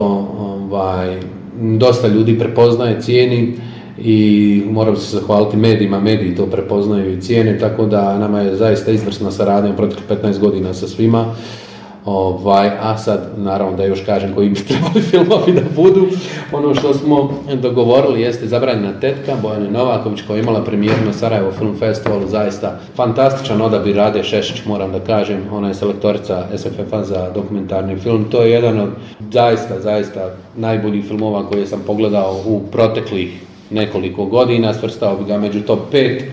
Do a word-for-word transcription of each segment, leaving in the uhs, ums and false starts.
ovaj, dosta ljudi prepoznaje, cijeni i moram se zahvaliti medijima, mediji to prepoznaju i cijene, tako da nama je zaista izvrsna saradnja u proteklih petnaest godina sa svima. Ovaj, a sad, naravno da još kažem koji bi trebali filmovi da budu. Ono što smo dogovorili jeste Zabranjena tetka, Bojana Novaković koja je imala premijeru na Sarajevo Film Festivalu, zaista fantastičan odabir, Rade Šešić, moram da kažem, ona je selektorica S F F-a za dokumentarni film. To je jedan od zaista, zaista najboljih filmova koje sam pogledao u proteklih nekoliko godina, svrstao bi ga među top pet.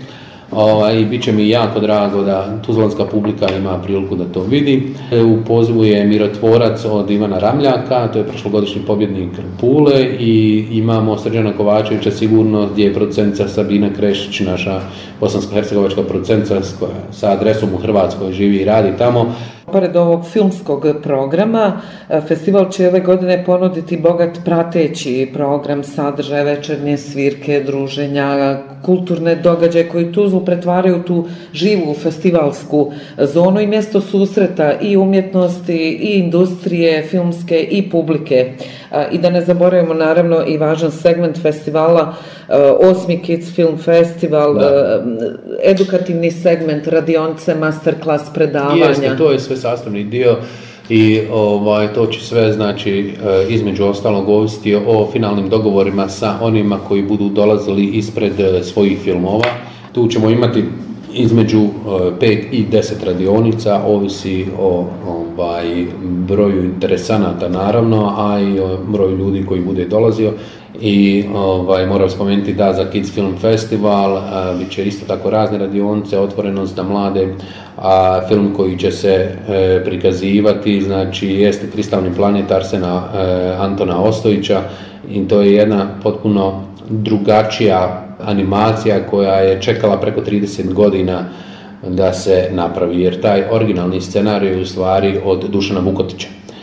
I bit će mi jako drago da tuzlanska publika ima priliku da to vidi. U pozivu je Mirotvorac od Ivana Ramljaka, to je prošlogodišnji pobjednik Pule, i imamo Srđana Kovačevića sigurno, gdje je producentica Sabina Krešić, naša bosansko-hercegovačka producentica sa adresom u Hrvatskoj, živi i radi tamo. Pored ovog filmskog programa, festival će ove godine ponuditi bogat prateći program, sadržaje, večernje svirke, druženja, kulturne događaje koji Tuzlu pretvaraju u tu živu festivalsku zonu i mjesto susreta i umjetnosti i industrije filmske i publike. I da ne zaboravimo naravno i važan segment festivala, osmi Kids Film Festival, da. Edukativni segment, radionice, masterclass, predavanja. Jeste, to je sve sastavni dio i ovaj, to će sve, znači, između ostalog ovisiti o finalnim dogovorima sa onima koji budu dolazili ispred svojih filmova. Tu ćemo imati između pet i deset radionica, ovisi o ovaj, broju interesanata naravno, a i o broju ljudi koji bude dolazio. I ovaj, moram spomenuti da za Kids Film Festival bit će isto tako razne radionice, otvorenost za mlade, a film koji će se e, prikazivati, znači, jeste Kristalni planet Arsena e, Antona Ostojića, i to je jedna potpuno drugačija animacija koja je čekala preko trideset godina da se napravi, jer taj originalni scenarij je u stvari od Dušana Vukotića,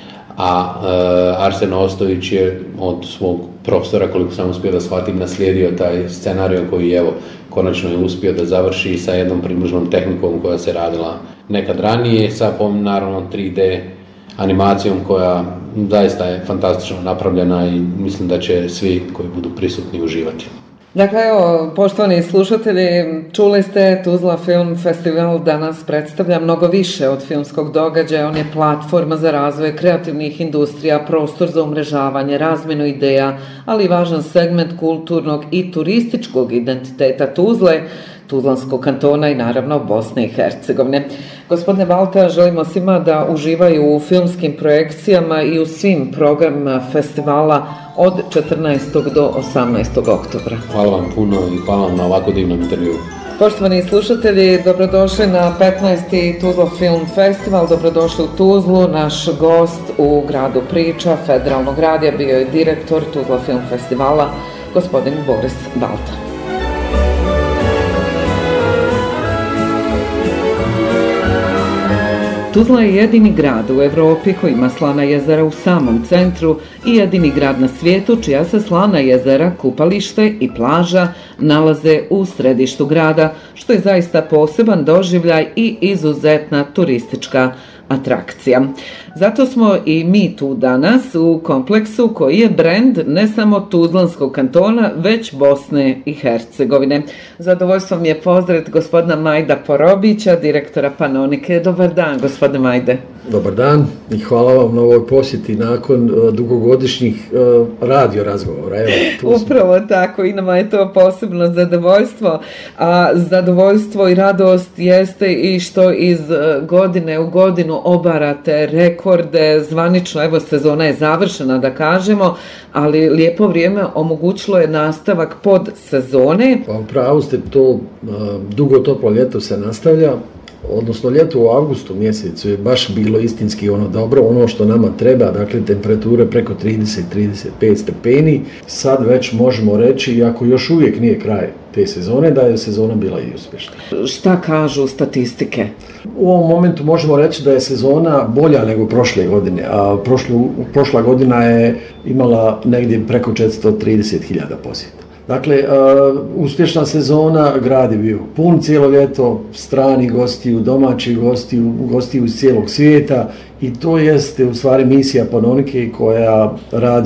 a e, Arsen Ostojić je od svog profesora, koliko sam uspio da shvatim, naslijedio taj scenarij koji evo konačno je uspio da završi sa jednom približnom tehnikom koja se radila nekad ranije, sa naravno tri D animacijom koja zaista je fantastično napravljena i mislim da će svi koji budu prisutni uživati. Dakle, evo, poštovani slušatelji, čuli ste, Tuzla Film Festival danas predstavlja mnogo više od filmskog događaja. On je platforma za razvoj kreativnih industrija, prostor za umrežavanje, razmjenu ideja, ali i važan segment kulturnog i turističkog identiteta Tuzle, Tuzlanskog kantona i naravno Bosne i Hercegovine. Gospodine Balta, želimo svima da uživaju u filmskim projekcijama i u svim programima festivala od četrnaestog do osamnaestog oktobra. Hvala vam puno i hvala vam na ovako divnom intervju. Poštovani slušatelji, dobrodošli na petnaesti Tuzla Film Festival, dobrodošli u Tuzlu. Naš gost u gradu priča Federalnog radija bio je direktor Tuzla Film Festivala, gospodin Boris Balta. Tuzla je jedini grad u Evropi koji ima slana jezera u samom centru i jedini grad na svijetu čija se slana jezera, kupalište i plaža nalaze u središtu grada, što je zaista poseban doživljaj i izuzetna turistička atrakcija. Zato smo i mi tu danas u kompleksu koji je brend ne samo Tuzlanskog kantona, već Bosne i Hercegovine. Zadovoljstvo mi je pozdraviti gospodina Majda Porobića, direktora Panonike. Dobar dan, gospodine Majde. Dobar dan i hvala vam na ovoj posjeti nakon uh, dugogodišnjih uh, radio razgovora. Evo, Upravo tako, i nama je to posebno zadovoljstvo. A zadovoljstvo i radost jeste i što iz uh, godine u godinu obarate rekorde. Zvanično, evo, sezona je završena, da kažemo, ali lijepo vrijeme omogućilo je nastavak pod sezone. Pa upravo ste, to uh, dugo toplo ljeto se nastavlja. Odnosno ljeto u avgustu mjesecu je baš bilo istinski ono dobro, ono što nama treba, dakle temperature preko trideset do trideset pet stepeni. Sad već možemo reći, iako još uvijek nije kraj te sezone, da je sezona bila i uspješna. Šta kažu statistike? U ovom momentu možemo reći da je sezona bolja nego prošle godine, a prošlu, prošla godina je imala negdje preko četiristo trideset hiljada posjeta. Dakle, uh, uspješna sezona, grad je bio pun cijelo ljeto, strani gostiju, domaći gostiju, gostiju iz cijelog svijeta i to jeste u stvari misija Panonike koja radi